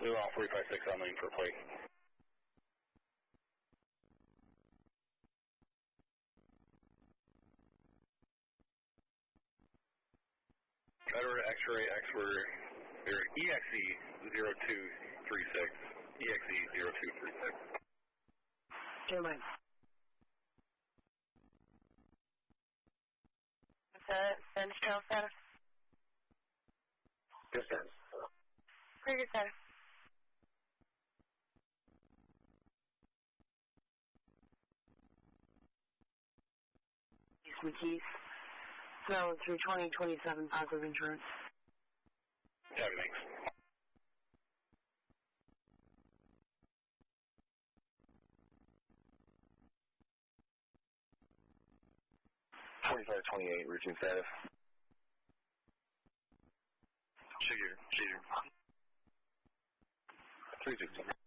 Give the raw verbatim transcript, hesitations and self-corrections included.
Move on forty-five six on lane for plate. Edward X-ray X-ray E X E zero two three six. E X E zero two three six. Okay, mate. Send trail status? Good sense. Pretty good status. East McKeith. So, through twenty twenty-seven positive insurance. Yeah, thanks. twenty-five twenty-eight, routine status. Sugar, sugar. three sixteen.